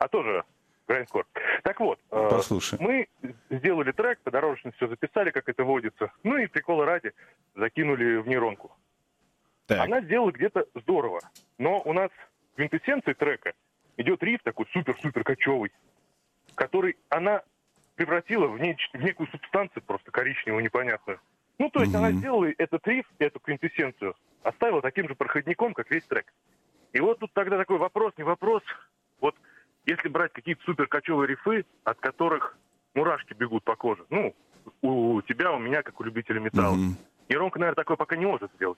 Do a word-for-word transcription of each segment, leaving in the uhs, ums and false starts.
а тоже грайндкор. Так вот, Послушай. мы сделали трек, подорожно все записали, как это водится, ну и прикола ради закинули в нейронку. Так. Она сделала где-то здорово, но у нас в квинтэссенции трека идет риф такой супер-супер кочевый, который она превратила в, неч- в некую субстанцию просто коричневую, непонятную. Ну, то есть mm-hmm. она сделала этот риф, эту квинтэссенцию, оставила таким же проходником, как весь трек. И вот тут тогда такой вопрос, не вопрос. Вот если брать какие-то супер кочевые рифы, от которых мурашки бегут по коже, ну, у тебя, у меня, как у любителя металла. Mm-hmm. Нейронка, наверное, такое пока не может сделать.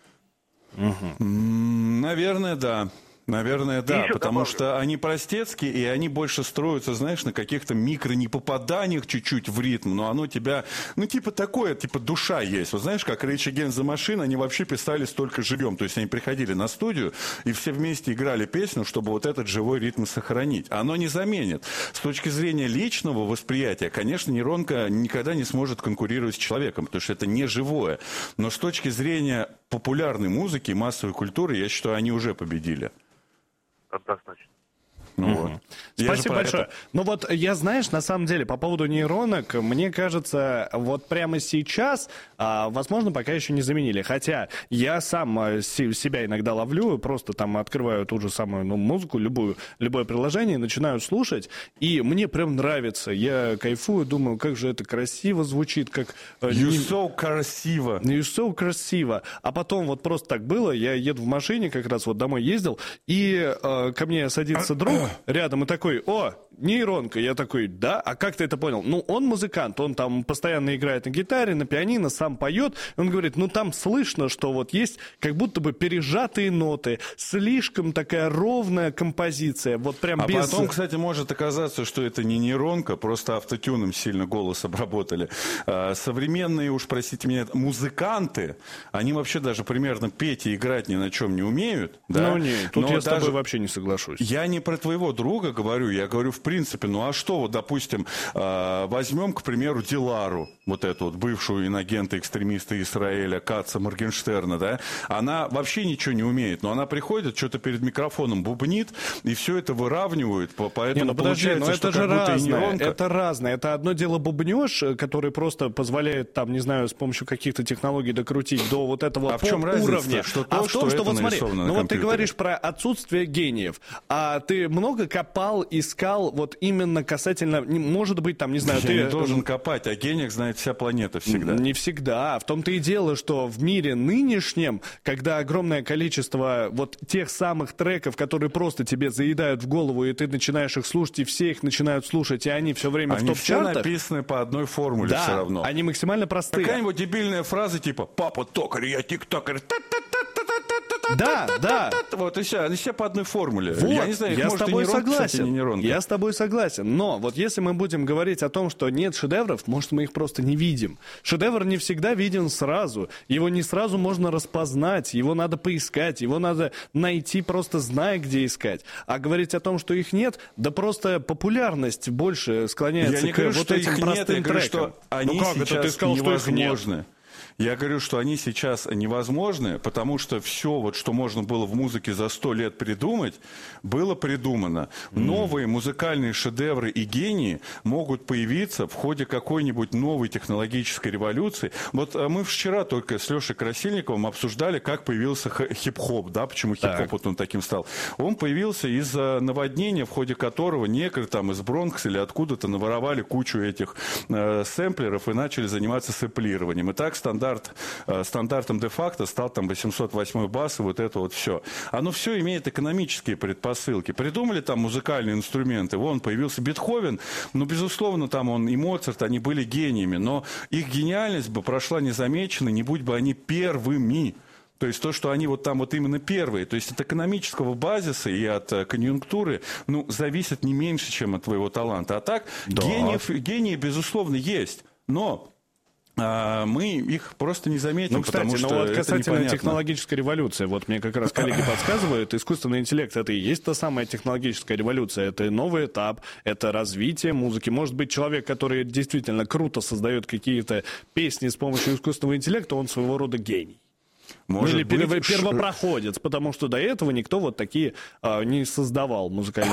Mm-hmm. Mm, наверное, да. Наверное, да, потому добавлю. что они простецкие, и они больше строятся, знаешь, на каких-то микро-непопаданиях чуть-чуть в ритм, но оно тебя, ну, типа такое, типа душа есть. Вот знаешь, как Rage Against the Machine, они вообще писали столько живем, то есть они приходили на студию, и все вместе играли песню, чтобы вот этот живой ритм сохранить. Оно не заменит. С точки зрения личного восприятия, конечно, нейронка никогда не сможет конкурировать с человеком, потому что это не живое. Но с точки зрения популярной музыки, массовой культуры, я считаю, они уже победили. Однозначно. Ну, угу. вот. Спасибо большое. Это... Ну вот я, знаешь, на самом деле, по поводу нейронок, мне кажется, вот прямо сейчас, а, возможно, пока еще не заменили. Хотя я сам а, си, себя иногда ловлю, просто там открываю ту же самую ну, музыку, любую, любое приложение, начинаю слушать, и мне прям нравится. Я кайфую, думаю, как же это красиво звучит, как... You не... so красиво. You so красиво. А потом вот просто так было, я еду в машине, как раз вот домой ездил, и а, ко мне садится друг рядом и такой: о, нейронка. Я такой: да, а как ты это понял? Ну, он музыкант, он там постоянно играет на гитаре, на пианино, сам поет. Он говорит, ну, там слышно, что вот есть как будто бы пережатые ноты, слишком такая ровная композиция, вот прям а без... А потом, кстати, может оказаться, что это не нейронка, просто автотюном сильно голос обработали. Современные, уж простите меня, музыканты, они вообще даже примерно петь и играть ни на чем не умеют. Да? Ну, нет, тут Но я с тобой даже... вообще не соглашусь. Я не про твоего друга говорю, я говорю в принципе, ну а что, вот, допустим, возьмем, к примеру, Дилару, вот эту вот бывшую инагента-экстремиста Израиля, Каца Моргенштерна, да, она вообще ничего не умеет, но она приходит, что-то перед микрофоном бубнит, и все это выравнивает, поэтому не, ну, подожди, получается, но это что же как будто разное, и нейронка... это разное, это одно дело бубнёж, который просто позволяет, там, не знаю, с помощью каких-то технологий докрутить до вот этого а в чем разница, что то, а в том, что, что вот смотри, ну вот ты говоришь про отсутствие гениев, а ты много копал, искал, вот именно касательно, может быть, там, не знаю, я ты... не должен копать, о гениях знает вся планета всегда. Не всегда. В том-то и дело, что в мире нынешнем, когда огромное количество вот тех самых треков, которые просто тебе заедают в голову, и ты начинаешь их слушать, и все их начинают слушать, и они все время они в топ-чартах. Они все написаны по одной формуле, да, все равно. Они максимально простые. Какая-нибудь дебильная фраза типа «папа токарь, я тиктокер». Да, да. Вот и все, они все по одной формуле. Вот, я не знаю, их, я может, с тобой и нейронка, согласен. кстати, не нейронка. Я с тобой согласен. Но вот если мы будем говорить о том, что нет шедевров, может, мы их просто не видим. Шедевр не всегда виден сразу. Его не сразу можно распознать. Его надо поискать. Его надо найти, просто зная, где искать. А говорить о том, что их нет, да просто популярность больше склоняется я не к говорю, вот что этим их простым нет, я говорю, трекам. что они ну как сейчас это? Ты сказал, невозможны. что их нет. Я говорю, что они сейчас невозможны, потому что все, вот, что можно было в музыке за сто лет придумать, было придумано. Mm. Новые музыкальные шедевры и гении могут появиться в ходе какой-нибудь новой технологической революции. Вот мы вчера только с Лешей Красильниковым обсуждали, как появился хип-хоп, да, почему хип-хоп вот он таким стал. Он появился из-за наводнения, в ходе которого некоторые там из Бронкса или откуда-то наворовали кучу этих э, сэмплеров и начали заниматься сэмплированием. И так стандарт стандартом де-факто стал там восемьсот восьмой бас и вот это вот все. Оно все имеет экономические предпосылки. Придумали там музыкальные инструменты. Вон появился Бетховен. Ну, безусловно, там он и Моцарт, они были гениями. Но их гениальность бы прошла незамеченной, не будь бы они первыми. То есть то, что они вот там вот именно первые. То есть от экономического базиса и от конъюнктуры, ну, зависит не меньше, чем от твоего таланта. А так, да. гениев, гении, безусловно, есть. Но... А мы их просто не заметим, ну, кстати, потому что ну, вот касательно непонятно. Технологической революции, вот мне как раз коллеги подсказывают, искусственный интеллект — это и есть та самая технологическая революция, это новый этап, это развитие музыки. Может быть, человек, который действительно круто создает какие-то песни с помощью искусственного интеллекта, он своего рода гений. Может Или быть, первопроходец, потому что до этого никто вот такие а, не создавал музыкальные